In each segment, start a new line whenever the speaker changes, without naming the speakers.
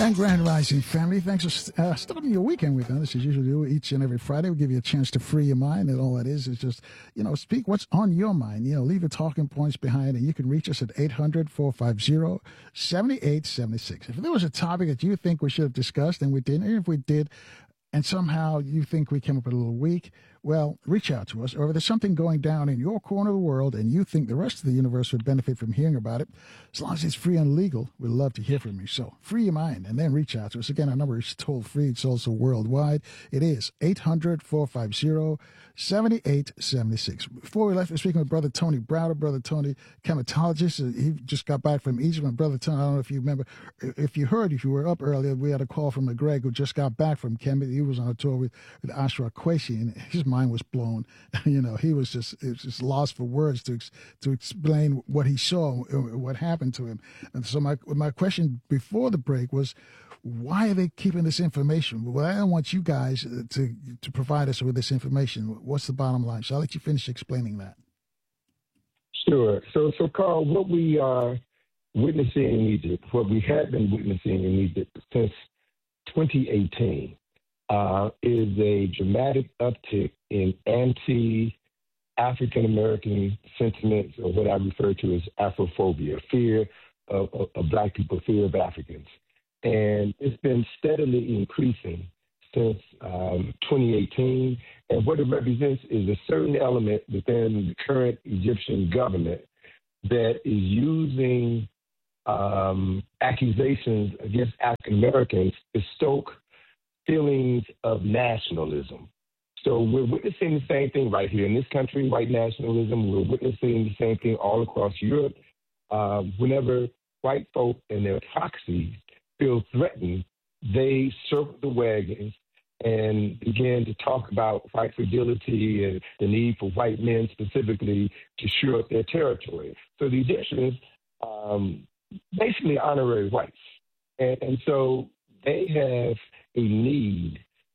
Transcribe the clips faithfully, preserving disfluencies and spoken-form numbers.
And Grand Rising family, thanks for uh, starting your weekend with us. As usually do each and every Friday, we give you a chance to free your mind, and all that is is just, you know, speak what's on your mind. You know, leave your talking points behind, and you can reach us at eight hundred, four five zero, seven eight seven six. If there was a topic that you think we should have discussed and we didn't, and if we did, and somehow you think we came up a little weak, well, reach out to us. Or if there's something going down in your corner of the world and you think the rest of the universe would benefit from hearing about it, as long as it's free and legal, we'd love to hear from you. So free your mind and then reach out to us. Again, our number is toll free. It's also worldwide. It is eight hundred, four five zero, seven eight seven six. Before we left, we're speaking with Brother Tony Browder. Brother Tony, chematologist. He just got back from Egypt. And Brother Tony, I don't know if you remember, if you heard, if you were up earlier, we had a call from McGregor who just got back from Kemet. He was on a tour with, with Ashra Kwesi, and his mind was blown. You know, he was just it was just lost for words to to explain what he saw, what happened to him. And so my my question before the break was, why are they keeping this information? Well, I don't want you guys to to provide us with this information. What's the bottom line? So I'll let you finish explaining that.
Sure. So, so Carl, what we are witnessing in Egypt, what we have been witnessing in Egypt since twenty eighteen, uh, is a dramatic uptick in anti-African American sentiments, or what I refer to as Afrophobia, fear of, of, of Black people, fear of Africans. And it's been steadily increasing since um, twenty eighteen. And what it represents is a certain element within the current Egyptian government that is using um, accusations against African Americans to stoke feelings of nationalism. So we're witnessing the same thing right here in this country, white nationalism. We're witnessing the same thing all across Europe. Uh, whenever white folk and their proxies feel threatened, they circle the wagons and begin to talk about white fragility and the need for white men specifically to shore up their territory. So the Egyptians, um, basically honorary whites. And, and so they have a need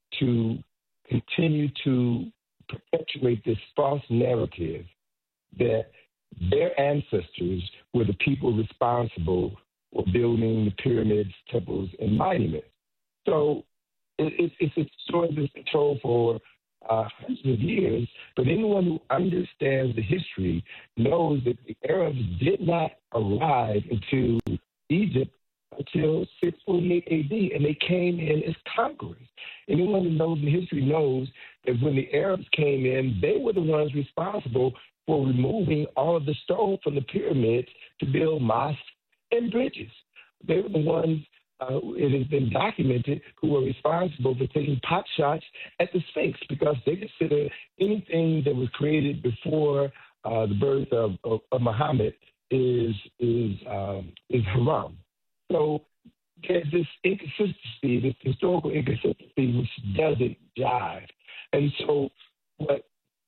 to continue to perpetuate this false narrative that their ancestors were the people responsible for building the pyramids, temples, and monuments. So it, it, it's a story that's been told for uh, hundreds of years, but anyone who understands the history knows that the Arabs did not arrive into Egypt until six forty-eight A D, and they came in as conquerors. Anyone who knows the history knows that when the Arabs came in, they were the ones responsible for removing all of the stone from the pyramids to build mosques and bridges. They were the ones, uh, it has been documented, who were responsible for taking pot shots at the Sphinx, because they consider anything that was created before uh, the birth of, of, of Muhammad is is um, is haram. So there's this inconsistency, this historical inconsistency, which doesn't jive. And so what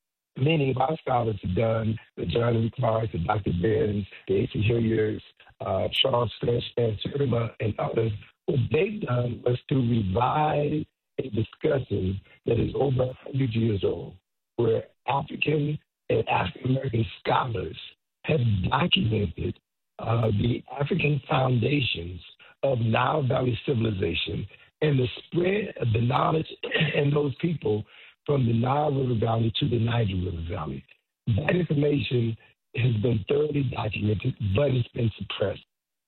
many of our scholars have done, the John Clark, the Doctor Benz, the A C Hilliards, uh, Charles French, and Surma, and others, what they've done was to revive a discussion that is over one hundred years old, where African and African-American scholars have documented Uh, the African foundations of Nile Valley civilization and the spread of the knowledge and those people from the Nile River Valley to the Niger River Valley. That information has been thoroughly documented, but it's been suppressed.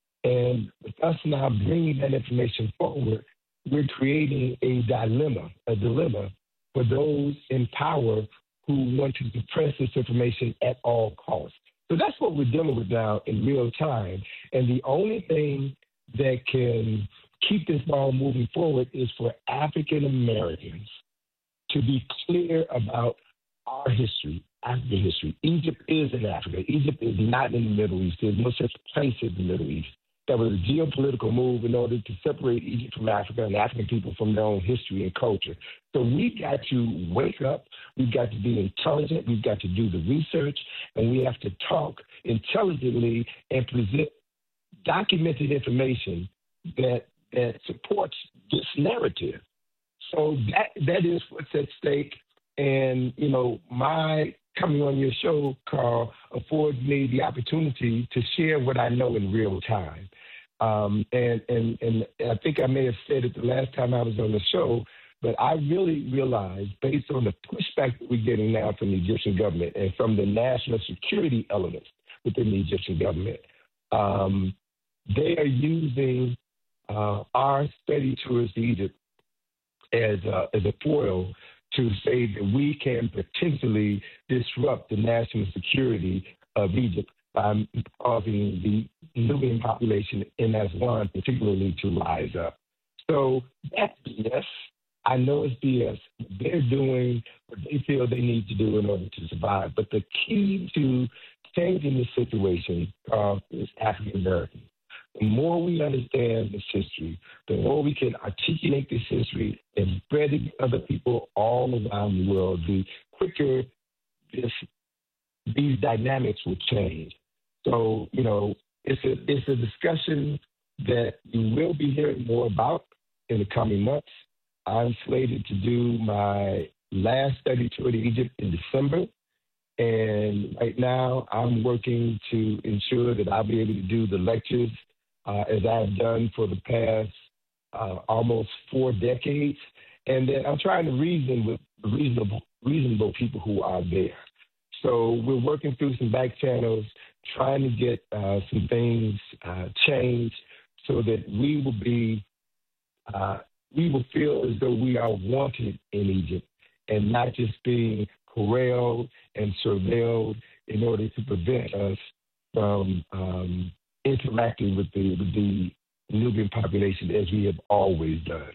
And with us now bringing that information forward, we're creating a dilemma, a dilemma for those in power who want to suppress this information at all costs. So that's what we're dealing with now in real time. And the only thing that can keep this ball moving forward is for African Americans to be clear about our history, African history. Egypt is in Africa. Egypt is not in the Middle East. There's no such place as the Middle East. That was a geopolitical move in order to separate Egypt from Africa and African people from their own history and culture. So we've got to wake up. We've got to be intelligent. We've got to do the research, and we have to talk intelligently and present documented information that that supports this narrative. So that that is what's at stake. And, you know, my coming on your show, Carl, affords me the opportunity to share what I know in real time. Um, and, and, and I think I may have said it the last time I was on the show, but I really realized, based on the pushback that we're getting now from the Egyptian government and from the national security elements within the Egyptian government, um, they are using uh, our study tours to Egypt as a, as a foil to say that we can potentially disrupt the national security of Egypt by causing the Nubian population in Aswan particularly to rise up. So that's B S. I know it's B S. They're doing what they feel they need to do in order to survive. But the key to changing the situation uh, is African Americans. The more we understand this history, the more we can articulate this history and spread it to other people all around the world, the quicker this, these dynamics will change. So, you know, it's a, it's a discussion that you will be hearing more about in the coming months. I'm slated to do my last study tour to Egypt in December. And right now I'm working to ensure that I'll be able to do the lectures uh, as I've done for the past uh, almost four decades. And then I'm trying to reason with reasonable, reasonable people who are there. So we're working through some back channels, trying to get uh, some things uh, changed so that we will be, uh, we will feel as though we are wanted in Egypt and not just being corralled and surveilled in order to prevent us from um, interacting with the, with the Nubian population as we have always done.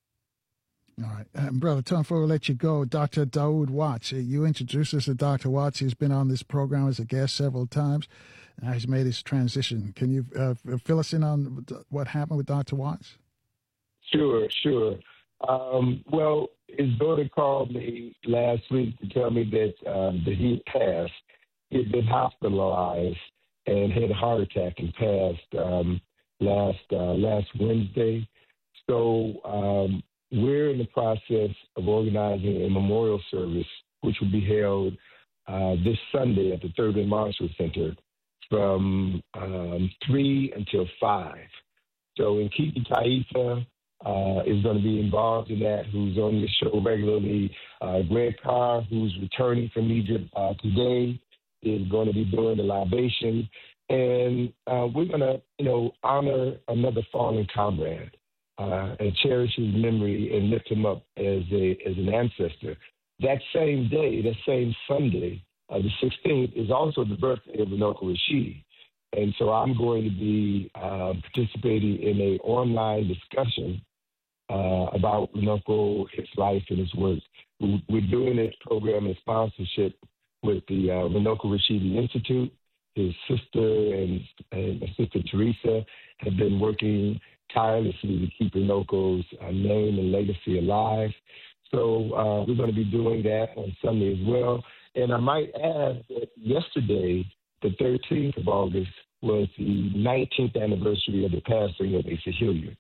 All right. Um, Brother Tom, before we let you go, Doctor Daoud Watts, uh, you introduced us to Doctor Watts. He's been on this program as a guest several times. And he's made his transition. Can you uh, fill us in on what happened with Doctor Watts?
Sure, sure. Um, well, his daughter called me last week to tell me that, um, that he had passed. He had been hospitalized and had a heart attack and passed um, last uh, last Wednesday. So um, we're in the process of organizing a memorial service, which will be held uh, this Sunday at the Thurgood Marshall Center from um, three until five. So Nkiti Taifa uh, is going to be involved in that, who's on the show regularly. Uh, Greg Carr, who's returning from Egypt uh, today, is going to be doing the libation. And uh, we're going to, you know, honor another fallen comrade uh, and cherish his memory and lift him up as a as an ancestor. That same day, that same Sunday, uh, the sixteenth, is also the birthday of Runoko Rashidi. And so I'm going to be uh, participating in an online discussion uh, about Runoko, his life, and his work. We're doing this program in sponsorship with the uh, Runoko Rashidi Institute. His sister and, and Sister Teresa have been working tirelessly to keep Runoko's uh, name and legacy alive. So uh, we're going to be doing that on Sunday as well. And I might add that yesterday, the thirteenth of August, was the nineteenth anniversary of the passing of Asa Hilliard.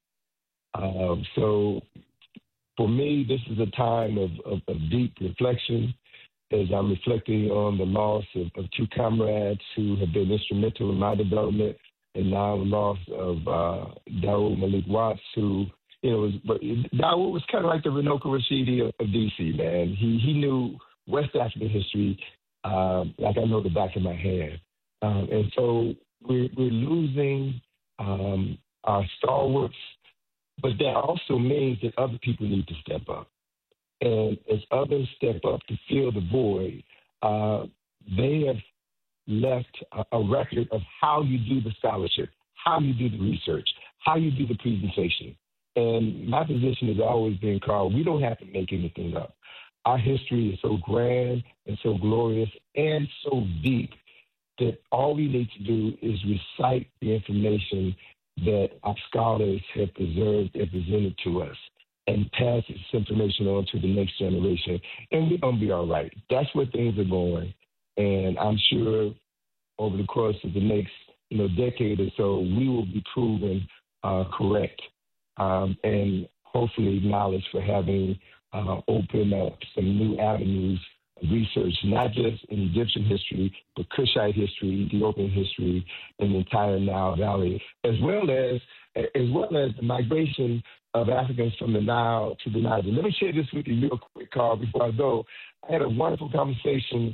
Um, so for me, this is a time of, of, of deep reflection as I'm reflecting on the loss of, of two comrades who have been instrumental in my development, and now the loss of uh, Daoud Malik Watts, who, you know, was, but Daoud was kind of like the Runoko Rashidi of, of D C, man. He, he knew West African history um, like I know the back of my hand. Um, and so we're, we're losing um, our stalwarts, but that also means that other people need to step up. And as others step up to fill the void, uh, they have left a, a record of how you do the scholarship, how you do the research, how you do the presentation. And my position has always been, Carl, we don't have to make anything up. Our history is so grand and so glorious and so deep that all we need to do is recite the information that our scholars have preserved and presented to us, and pass this information on to the next generation, and we're going to be all right. That's where things are going, and I'm sure over the course of the next, you know, decade or so, we will be proven uh, correct, um, and hopefully acknowledged for having uh, opened up some new avenues research, not just in Egyptian history, but Kushite history, Ethiopian history, and the entire Nile Valley, as well as as well as the migration of Africans from the Nile to the Niger. Let me share this with you real quick, Carl, before I go. I had a wonderful conversation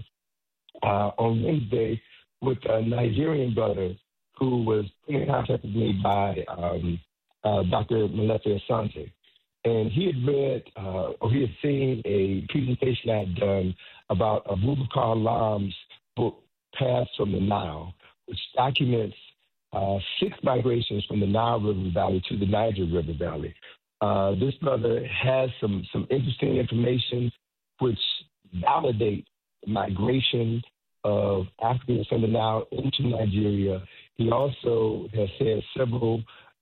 uh, on Wednesday with a Nigerian brother who was put in contact with me by um, uh, Doctor Malefe Asante. And he had read, uh, or he had seen a presentation I had done about Abubakar Lam's book, Paths from the Nile, which documents uh, six migrations from the Nile River Valley to the Niger River Valley. Uh, this brother has some, some interesting information which validate the migration of Africans from the Nile into Nigeria. He also has had several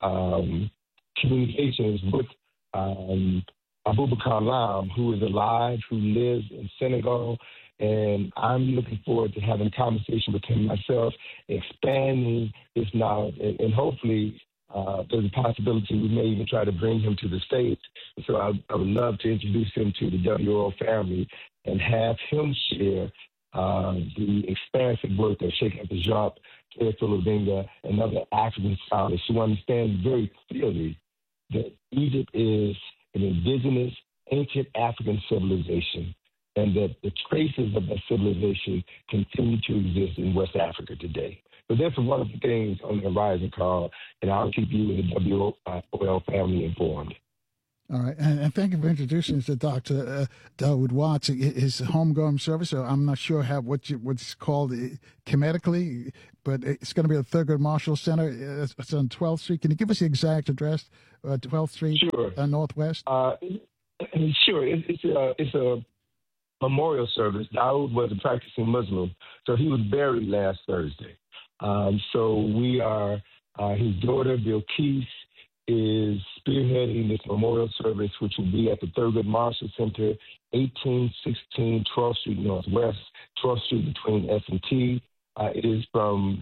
um, communications with Um, Abubakar Lam, who is alive, who lives in Senegal, and I'm looking forward to having a conversation with him myself, expanding his knowledge, and, and hopefully uh, there's a possibility we may even try to bring him to the States. So I, I would love to introduce him to the W O family and have him share uh, the expansive work of Sheikh Abdul Ovinga and other African scholars who understand very clearly that Egypt is an indigenous, ancient African civilization, and that the traces of that civilization continue to exist in West Africa today. So there's some wonderful things on the horizon, Carl, and I'll keep you and the W O L family informed.
All right, and, and thank you for introducing us to Doctor Uh, Dawood Watts. His homegrown service, so I'm not sure how what you, what's called chemetically, but it's going to be at Thurgood Marshall Center. It's on twelfth Street. Can you give us the exact address? Uh, twelfth Street,
sure.
uh, Northwest.
Uh, sure. It, it's a it's a memorial service. Dawood was a practicing Muslim, so he was buried last Thursday. Um, so we are uh, his daughter Bilquis is spearheading this memorial service, which will be at the Thurgood Marshall Center, eighteen sixteen twelfth Street Northwest, twelfth Street between S and T. Uh, it is from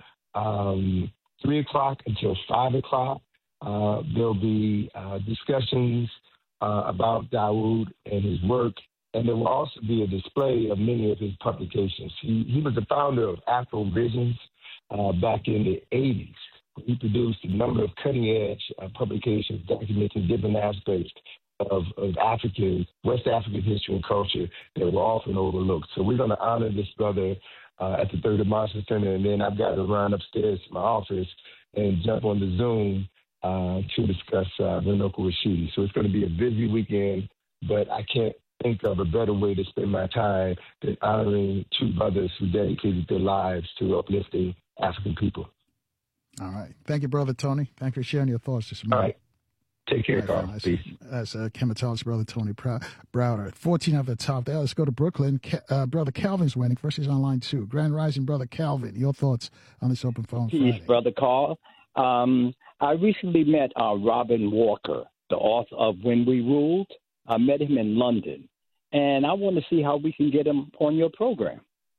um, three o'clock until five o'clock. Uh, there'll be uh, discussions uh, about Dawood and his work, and there will also be a display of many of his publications. He, he was the founder of Afro Visions uh, back in the eighties. He produced a number of cutting-edge uh, publications documenting different aspects of, of African, West African history and culture that were often overlooked. So we're going to honor this brother uh, at the Thurgood Marshall Center, and then I've got to run upstairs to my office and jump on the Zoom uh, to discuss uh, Runoko Rashidi. So it's going to be a busy weekend, but I can't think of a better way to spend my time than honoring two brothers who dedicated their lives to uplifting African people.
All right. Thank you, Brother Tony. Thank you for sharing your thoughts this morning.
All right. Take care, Carl.
That's,
Peace.
That's uh, chematologist Brother Tony Browder. fourteen of the top there. Let's go to Brooklyn. Uh, Brother Calvin's waiting. First, he's on line two. Grand Rising, Brother Calvin. Your thoughts on this open phone
Peace,
Friday.
Brother Carl. Um, I recently met uh, Robin Walker, the author of When We Ruled. I met him in London, and I want to see how we can get him on your program.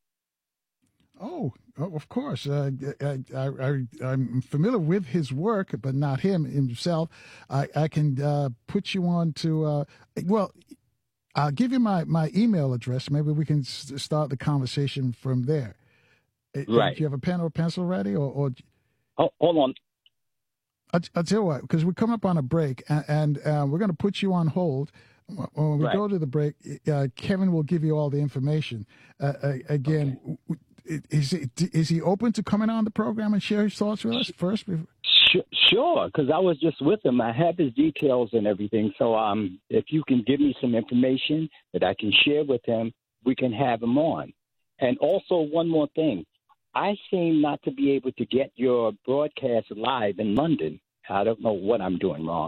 Oh, oh, of course. Uh, I, I, I, I'm familiar with his work, but not him himself. I, I can uh, put you on to, uh, well, I'll give you my, my email address. Maybe we can s- start the conversation from there.
Right.
Do you have a pen or pencil ready? Or, or
Oh, hold on.
I'll, I'll tell you what, because we're coming up on a break, and, and uh, we're going to put you on hold. When we
Right.
go to the break, uh, Kevin will give you all the information. Uh, uh, again,
Okay.
Is he, is he open to coming on the program and share his thoughts with us first?
Sure, because I was just with him. I have his details and everything. So um, if you can give me some information that I can share with him, we can have him on. And also one more thing. I seem not to be able to get your broadcast live in London. I don't know what I'm doing wrong.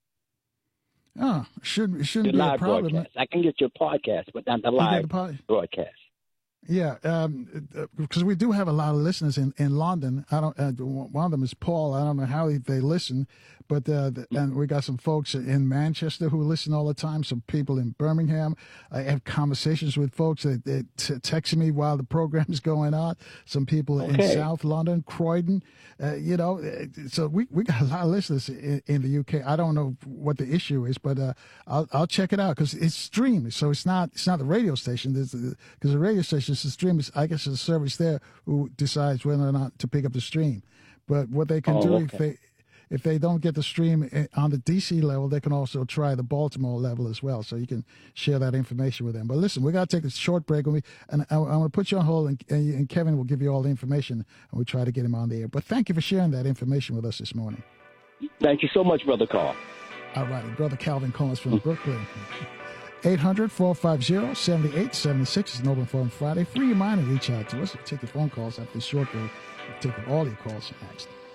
Oh, shouldn't, shouldn't
Your
be
live
a problem.
broadcast. I can get your podcast, but not the live
pod-
broadcast.
Yeah, um, because we do have a lot of listeners in, in London. I don't. Uh, one of them is Paul. I don't know how they listen, but uh, the, and we got some folks in Manchester who listen all the time. Some people in Birmingham. I have conversations with folks that, that t- text me while the program is going on. Some people okay. in South London, Croydon. Uh, you know, so we, we got a lot of listeners in, in the U K. I don't know what the issue is, but uh, I'll I'll check it out because it's streamed, so it's not it's not the radio station. Because the radio station. The stream is, I guess, it's a service there who decides whether or not to pick up the stream. But what they can oh, do okay. if they if they don't get the stream on the D C level, they can also try the Baltimore level as well. So you can share that information with them. But listen, we got to take a short break, and, we, and I, I'm going to put you on hold, and, and Kevin will give you all the information, and we try to get him on the air. But thank you for sharing that information with us this morning.
Thank you so much, Brother Carl.
All right, Brother Calvin Collins from Brooklyn. eight hundred, four five zero, seven eight seven six is an open phone Friday. Free your mind and reach out to us. We'll take your phone calls after the short break. We'll take all your calls next.